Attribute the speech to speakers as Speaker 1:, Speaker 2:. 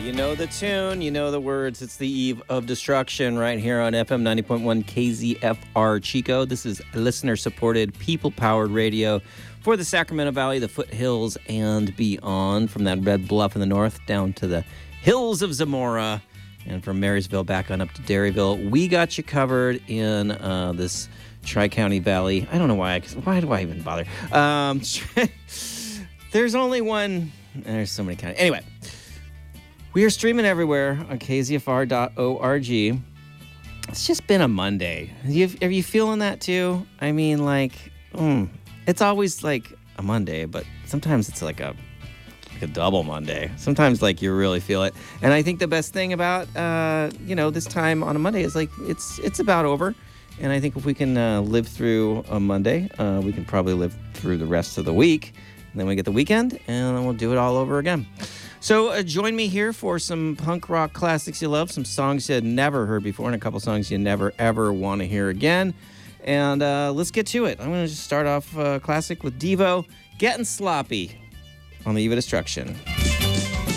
Speaker 1: You know the tune, you know the words. It's the Eve of Destruction right here on FM 90.1 KZFR Chico. This is listener-supported, people-powered radio for the Sacramento Valley, the foothills, and beyond. From that red bluff in the north down to the hills of Zamora, and from Marysville back on up to Derryville. We got you covered in this Tri-County Valley. I don't know why do I even bother? There's only one. There's so many counties. Anyway. We are streaming everywhere on kzfr.org. It's just been a Monday. Are you feeling that too? I mean, like, it's always like a Monday, but sometimes it's like a double Monday. Sometimes, like, you really feel it. And I think the best thing about, this time on a Monday is, like, it's about over. And I think if we can live through a Monday, we can probably live through the rest of the week. And then we get the weekend, and then we'll do it all over again. So join me here for some punk rock classics you love, some songs you had never heard before, and a couple songs you never, ever want to hear again. And let's get to it. I'm going to just start off classic with Devo, Getting Sloppy on the Eve of Destruction.